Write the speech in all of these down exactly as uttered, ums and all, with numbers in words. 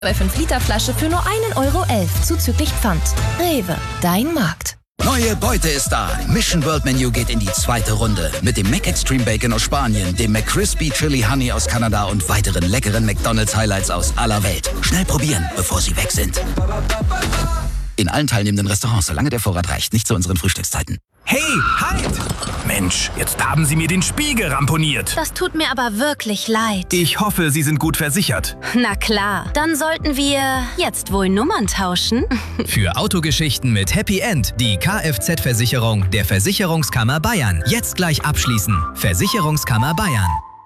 Bei fünf Liter Flasche für nur einen Euro elf zuzüglich Pfand. Rewe, dein Markt. Neue Beute ist da. Mission World Menu geht in die zweite Runde. Mit dem Mac Extreme Bacon aus Spanien, dem McCrispy Chili Honey aus Kanada und weiteren leckeren McDonald's Highlights aus aller Welt. Schnell probieren, bevor sie weg sind. In allen teilnehmenden Restaurants, solange der Vorrat reicht. Nicht zu unseren Frühstückszeiten. Hey, halt! Mensch, jetzt haben Sie mir den Spiegel ramponiert. Das tut mir aber wirklich leid. Ich hoffe, Sie sind gut versichert. Na klar, dann sollten wir jetzt wohl Nummern tauschen. Für Autogeschichten mit Happy End die Kfz-Versicherung der Versicherungskammer Bayern. Jetzt gleich abschließen. Versicherungskammer Bayern.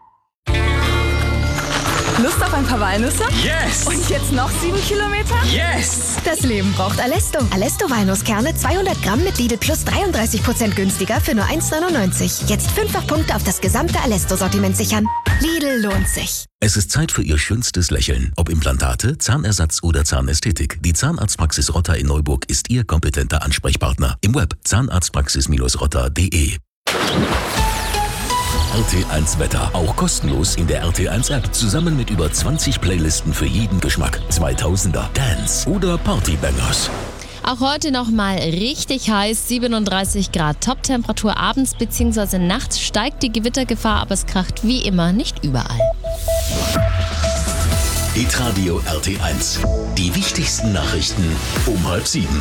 Lust auf ein paar Walnüsse? Yes! Und jetzt noch sieben Kilometer? Yes! Das Leben braucht Alesto. Alesto Walnusskerne zweihundert Gramm mit Lidl Plus dreiunddreißig Prozent günstiger für nur eins neunundneunzig. Jetzt fünffach Punkte auf das gesamte Alesto-Sortiment sichern. Lidl lohnt sich. Es ist Zeit für Ihr schönstes Lächeln. Ob Implantate, Zahnersatz oder Zahnästhetik. Die Zahnarztpraxis Rotter in Neuburg ist Ihr kompetenter Ansprechpartner. Im Web zahnarztpraxis rotter punkt de. R T eins Wetter. Auch kostenlos in der R T eins App. Zusammen mit über zwanzig Playlisten für jeden Geschmack. zweitausender, Dance oder Partybangers. Auch heute nochmal richtig heiß, siebenunddreißig Grad Top-Temperatur. Abends bzw. nachts steigt die Gewittergefahr, aber es kracht wie immer nicht überall. Hitradio R T eins. Die wichtigsten Nachrichten um halb sieben.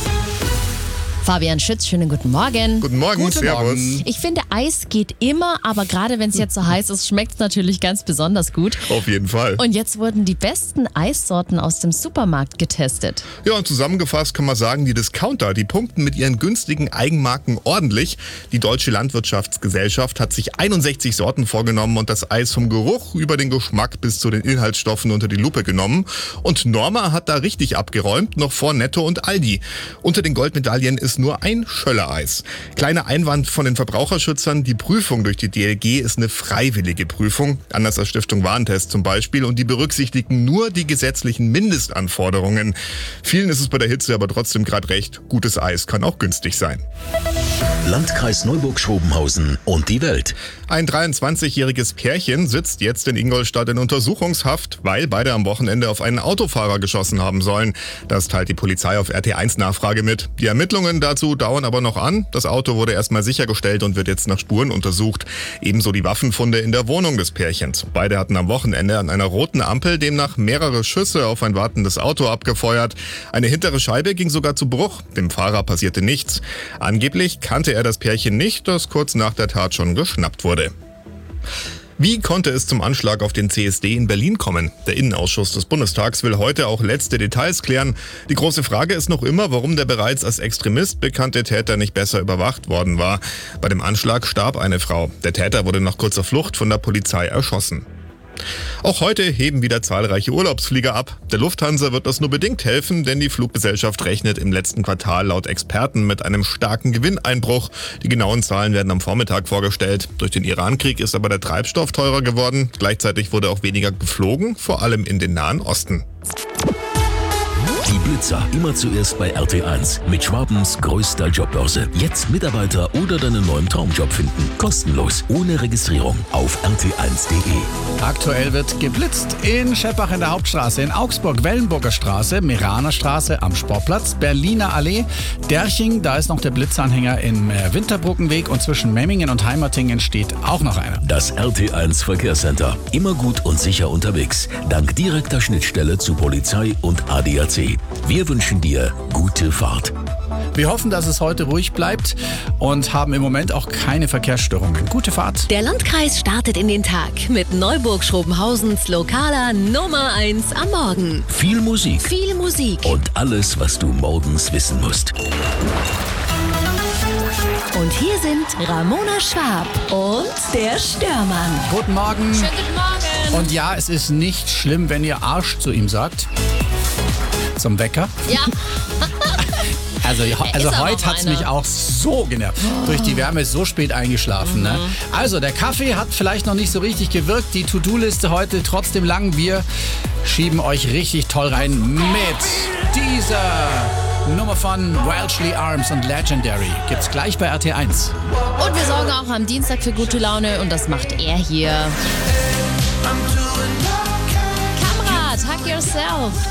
Fabian Schütz, schönen guten Morgen. Guten Morgen, Guten Servus. Morgen. Ich finde, Eis geht immer, aber gerade wenn es jetzt so heiß ist, schmeckt es natürlich ganz besonders gut. Auf jeden Fall. Und jetzt wurden die besten Eissorten aus dem Supermarkt getestet. Ja, und zusammengefasst kann man sagen, die Discounter, die punkten mit ihren günstigen Eigenmarken ordentlich. Die Deutsche Landwirtschaftsgesellschaft hat sich einundsechzig Sorten vorgenommen und das Eis vom Geruch über den Geschmack bis zu den Inhaltsstoffen unter die Lupe genommen. Und Norma hat da richtig abgeräumt, noch vor Netto und Aldi. Unter den Goldmedaillen ist nur ein Schöller-Eis. Kleiner Einwand von den Verbraucherschützern, die Prüfung durch die D L G ist eine freiwillige Prüfung, anders als Stiftung Warentest zum Beispiel, und die berücksichtigen nur die gesetzlichen Mindestanforderungen. Vielen ist es bei der Hitze aber trotzdem gerade recht, gutes Eis kann auch günstig sein. Landkreis Neuburg-Schrobenhausen und die Welt. Ein dreiundzwanzigjähriges Pärchen sitzt jetzt in Ingolstadt in Untersuchungshaft, weil beide am Wochenende auf einen Autofahrer geschossen haben sollen. Das teilt die Polizei auf R T eins Nachfrage mit. Die Ermittlungen dazu dauern aber noch an. Das Auto wurde erstmal sichergestellt und wird jetzt nach Spuren untersucht. Ebenso die Waffenfunde in der Wohnung des Pärchens. Beide hatten am Wochenende an einer roten Ampel demnach mehrere Schüsse auf ein wartendes Auto abgefeuert. Eine hintere Scheibe ging sogar zu Bruch. Dem Fahrer passierte nichts. Angeblich kannte er das Pärchen nicht, das kurz nach der Tat schon geschnappt wurde. Wie konnte es zum Anschlag auf den C S D in Berlin kommen? Der Innenausschuss des Bundestags will heute auch letzte Details klären. Die große Frage ist noch immer, warum der bereits als Extremist bekannte Täter nicht besser überwacht worden war. Bei dem Anschlag starb eine Frau. Der Täter wurde nach kurzer Flucht von der Polizei erschossen. Auch heute heben wieder zahlreiche Urlaubsflieger ab. Der Lufthansa wird das nur bedingt helfen, denn die Fluggesellschaft rechnet im letzten Quartal laut Experten mit einem starken Gewinneinbruch. Die genauen Zahlen werden am Vormittag vorgestellt. Durch den Irankrieg ist aber der Treibstoff teurer geworden. Gleichzeitig wurde auch weniger geflogen, vor allem in den Nahen Osten. Die Blitzer, immer zuerst bei R T eins. Mit Schwabens größter Jobbörse. Jetzt Mitarbeiter oder deinen neuen Traumjob finden. Kostenlos, ohne Registrierung. Auf r t eins punkt de. Aktuell wird geblitzt in Scheppach in der Hauptstraße, in Augsburg, Wellenburger Straße, Meraner Straße am Sportplatz, Berliner Allee, Derching, da ist noch der Blitzanhänger im Winterbrückenweg und zwischen Memmingen und Heimertingen steht auch noch einer. Das R T eins Verkehrscenter. Immer gut und sicher unterwegs. Dank direkter Schnittstelle zu Polizei und A D A C. Wir wünschen dir gute Fahrt. Wir hoffen, dass es heute ruhig bleibt und haben im Moment auch keine Verkehrsstörungen. Gute Fahrt. Der Landkreis startet in den Tag mit Neuburg-Schrobenhausens lokaler Nummer eins am Morgen. Viel Musik. Viel Musik. Und alles, was du morgens wissen musst. Und hier sind Ramona Schwab und der Störmann. Guten Morgen. Schönen guten Morgen. Und ja, es ist nicht schlimm, wenn ihr Arsch zu ihm sagt. Zum Wecker. Ja. Also, also heute hat es mich auch so genervt. Oh. Durch die Wärme ist so spät eingeschlafen. Mhm. Ne? Also der Kaffee hat vielleicht noch nicht so richtig gewirkt. Die To-Do-Liste heute trotzdem lang. Wir schieben euch richtig toll rein mit dieser Nummer von Welshly Arms und Legendary. Gibt's gleich bei R T eins. Und wir sorgen auch am Dienstag für gute Laune und das macht er hier. Kamera, Tag Yourself.